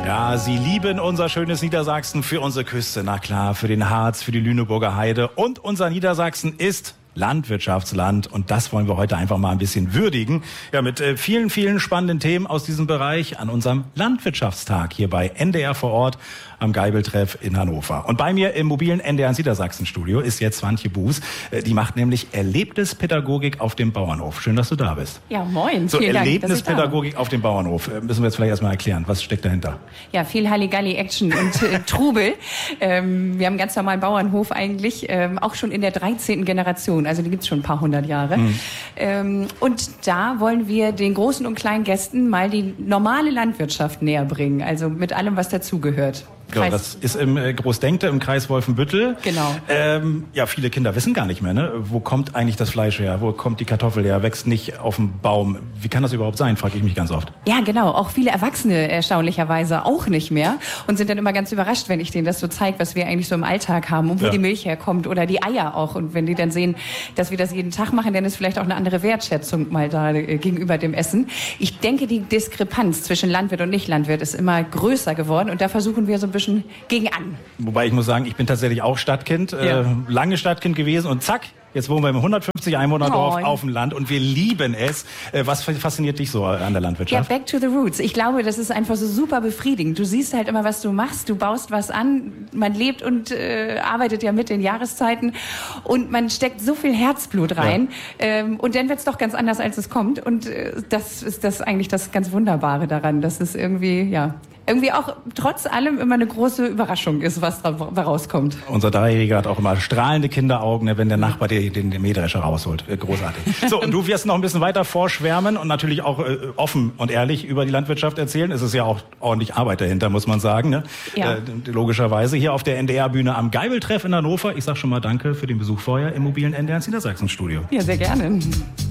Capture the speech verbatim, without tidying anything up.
Ja, Sie lieben unser schönes Niedersachsen für unsere Küste. Na klar, für den Harz, für die Lüneburger Heide. Und unser Niedersachsen ist Landwirtschaftsland. Und das wollen wir heute einfach mal ein bisschen würdigen. Ja, mit äh, vielen, vielen spannenden Themen aus diesem Bereich an unserem Landwirtschaftstag hier bei N D R vor Ort am Geibeltreff in Hannover. Und bei mir im mobilen N D R Niedersachsen Studio ist jetzt Swantje Buß. Äh, die macht nämlich Erlebnispädagogik auf dem Bauernhof. Schön, dass du da bist. Ja, moin. So, Vielen Erlebnispädagogik auf dem Bauernhof. Äh, müssen wir jetzt vielleicht erstmal erklären. Was steckt dahinter? Ja, viel Halligalli, Action und äh, Trubel. Ähm, wir haben einen ganz normalen Bauernhof eigentlich, ähm, auch schon in der dreizehnten Generation. Also die gibt's schon ein paar hundert Jahre. Mhm. Ähm, und da wollen wir den großen und kleinen Gästen mal die normale Landwirtschaft näher bringen. Also mit allem, was dazugehört. Ja, das ist im äh, Großdenkte, im Kreis Wolfenbüttel. Genau. Ähm, ja, viele Kinder wissen gar nicht mehr, ne? Wo kommt eigentlich das Fleisch her? Wo kommt die Kartoffel her? Wächst nicht auf dem Baum. Wie kann das überhaupt sein, frage ich mich ganz oft. Ja, genau. Auch viele Erwachsene erstaunlicherweise auch nicht mehr und sind dann immer ganz überrascht, wenn ich denen das so zeige, was wir eigentlich so im Alltag haben und wo ja. die Milch herkommt oder die Eier auch. Und wenn die dann sehen, dass wir das jeden Tag machen, dann ist vielleicht auch eine andere Wertschätzung mal da äh, gegenüber dem Essen. Ich denke, die Diskrepanz zwischen Landwirt und Nicht-Landwirt ist immer größer geworden und da versuchen wir so ein bisschen gegen an. Wobei ich muss sagen, ich bin tatsächlich auch Stadtkind, ja. äh, lange Stadtkind gewesen und zack, jetzt wohnen wir im hundertfünfzig Einwohner-Dorf oh. auf dem Land und wir lieben es. Äh, was fasziniert dich so an der Landwirtschaft? Ja, back to the roots. Ich glaube, das ist einfach so super befriedigend. Du siehst halt immer, was du machst, du baust was an, man lebt und äh, arbeitet ja mit den Jahreszeiten und man steckt so viel Herzblut rein ja. ähm, und dann wird's doch ganz anders, als es kommt und äh, das ist das eigentlich das ganz Wunderbare daran, dass es irgendwie, ja, irgendwie auch trotz allem immer eine große Überraschung ist, was da rauskommt. Unser Dreijähriger hat auch immer strahlende Kinderaugen, wenn der Nachbar den, den, den Mähdrescher rausholt. Großartig. So, und du wirst noch ein bisschen weiter vorschwärmen und natürlich auch äh, offen und ehrlich über die Landwirtschaft erzählen. Es ist ja auch ordentlich Arbeit dahinter, muss man sagen. Ne? Ja. Äh, logischerweise hier auf der N D R-Bühne am Geibeltreff in Hannover. Ich sag schon mal danke für den Besuch vorher im mobilen N D R Niedersachsen-Studio. Ja, sehr gerne.